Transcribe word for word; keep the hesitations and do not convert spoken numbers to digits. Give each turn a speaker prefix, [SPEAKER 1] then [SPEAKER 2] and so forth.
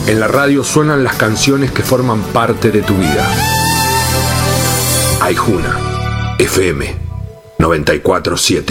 [SPEAKER 1] En la radio suenan las canciones que forman parte de tu vida. Aijuna, F M noventa y cuatro siete.